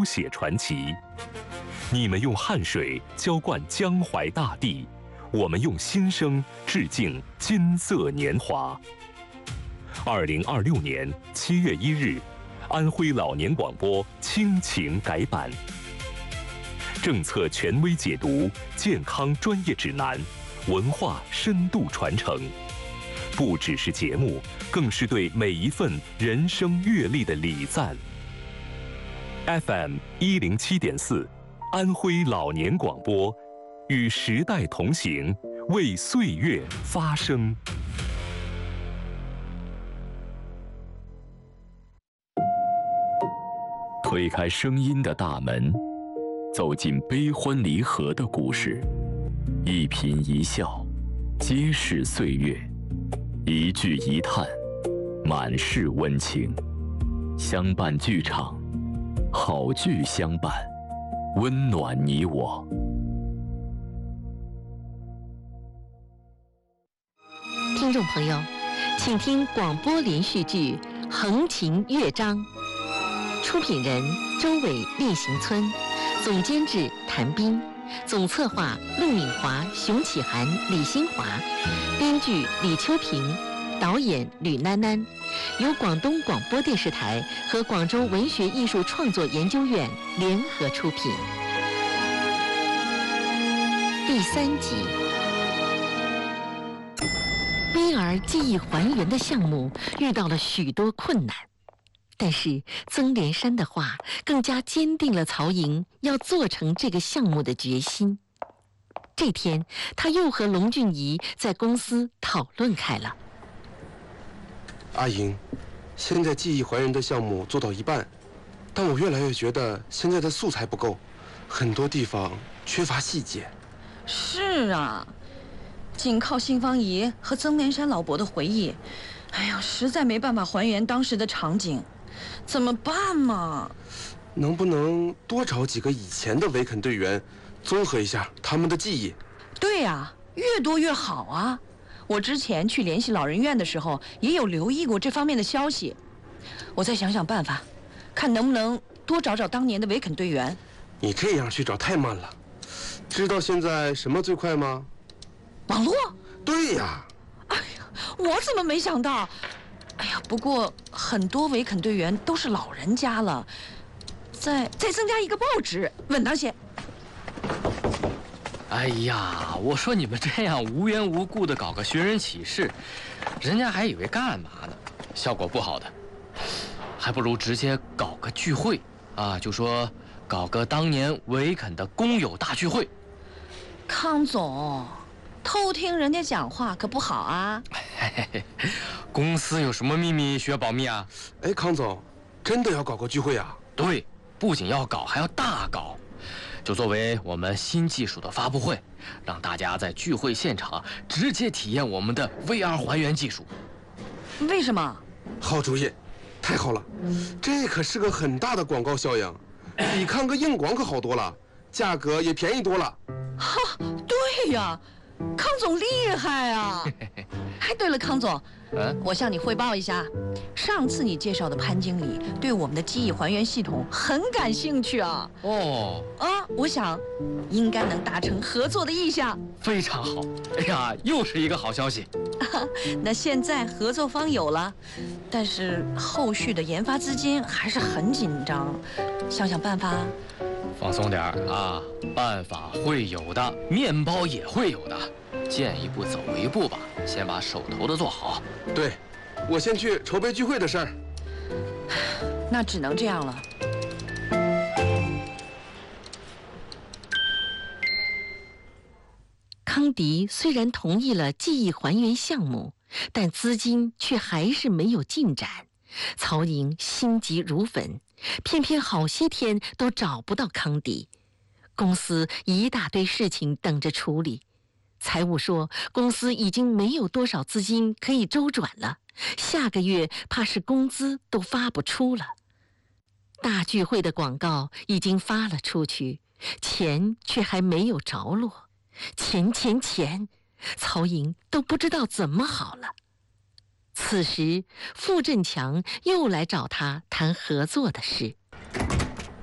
写传奇。你们用汗水浇灌江淮大地，我们用心声致敬金色年华。2026年7月1日，安徽老年广播倾情改版，政策权威解读，健康专业指南，文化深度传承，不只是节目，更是对每一份人生阅历的礼赞。FM 107.4，安徽老年广播，与时代同行，为岁月发声。推开声音的大门，走进悲欢离合的故事，一颦一笑，皆是岁月；一句一叹，满是温情。相伴剧场，好剧相伴，温暖你我。 听众朋友，请听广播连续剧《横琴乐章》，出品人周伟、烈行村，总监制谭斌，总策划陆敏华、熊启涵、李新华，编剧李秋平，导演吕囡囡，由广东广播电视台和广州文学艺术创作研究院联合出品。第3集，威尔记忆还原的项目遇到了许多困难，但是曾连山的话更加坚定了曹莹要做成这个项目的决心。这天，他又和龙俊仪在公司讨论开了。 阿莹，现在记忆还原的项目做到一半，但我越来越觉得现在的素材不够，很多地方缺乏细节。 是啊，仅靠信方怡和曾连山老伯的回忆，哎呀，实在没办法还原当时的场景，怎么办嘛？ 能不能多找几个以前的维肯队员，综合一下他们的记忆？ 对呀，越多越好啊！我之前去联系老人院的时候，也有留意过这方面的消息。我再想想办法，看能不能多找找当年的维肯队员。 你这样去找太慢了。知道现在什么最快吗？ 网络？ 对呀。 哎呀，我怎么没想到？哎呀，不过很多维肯队员都是老人家了，再增加一个报纸，稳当些。 哎呀，我说你们这样无缘无故的搞个寻人启事，人家还以为干嘛呢，效果不好的。还不如直接搞个聚会啊，就说搞个当年维肯的工友大聚会。 康总，偷听人家讲话可不好啊。 嘿嘿嘿，公司有什么秘密需要保密啊？ 哎，康总，真的要搞个聚会啊？ 对，不仅要搞，还要大搞。就作为我们新技术的发布会，让大家在聚会现场直接体验我们的 VR 还原技术。 为什么？ 好主意，太好了，这可是个很大的广告效应，比看个硬广可好多了，价格也便宜多了。 哈，对呀，康总厉害啊！哎，对了，康总，我向你汇报一下，上次你介绍的潘经理对我们的记忆还原系统很感兴趣啊。 哦， 我想应该能达成合作的意向。 非常好，哎呀，又是一个好消息。 那现在合作方有了，但是后续的研发资金还是很紧张，想想办法。 放松点啊，办法会有的，面包也会有的，见一步走一步吧，先把手头的做好。 对，我先去筹备聚会的事儿。 那只能这样了。 康迪虽然同意了记忆还原项目，但资金却还是没有进展。曹莹心急如焚，偏偏好些天都找不到康迪。公司一大堆事情等着处理，财务说公司已经没有多少资金可以周转了，下个月怕是工资都发不出了。大聚会的广告已经发了出去，钱却还没有着落。钱，曹莹都不知道怎么好了。此时，傅振强又来找他谈合作的事。